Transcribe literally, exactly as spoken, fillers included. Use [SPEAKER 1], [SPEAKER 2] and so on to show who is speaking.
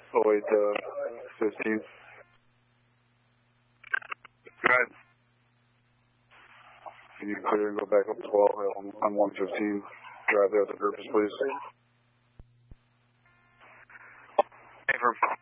[SPEAKER 1] oh eight, uh, fifteen.
[SPEAKER 2] Go ahead.
[SPEAKER 1] Can you clear and go back up twelve on, on one fifteen? Drive there with the purpose, please.
[SPEAKER 2] Affirm.